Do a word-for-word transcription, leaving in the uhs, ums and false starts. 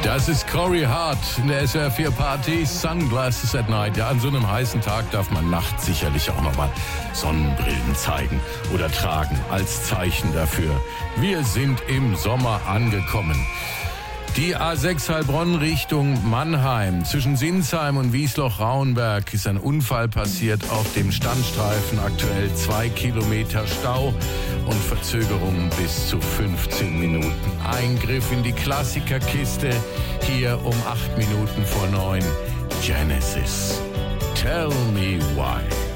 Das ist Corey Hart in der S W R vier Party Sunglasses at Night. Ja, an so einem heißen Tag darf man nachts sicherlich auch nochmal Sonnenbrillen zeigen oder tragen als Zeichen dafür. Wir sind im Sommer angekommen. Die A sechs Heilbronn Richtung Mannheim. Zwischen Sinsheim und Wiesloch-Rauenberg ist ein Unfall passiert auf dem Standstreifen. Aktuell zwei Kilometer Stau und Verzögerungen bis zu fünfzehn Minuten. Eingriff in die Klassikerkiste hier um acht Minuten vor neun. Genesis. Tell me why.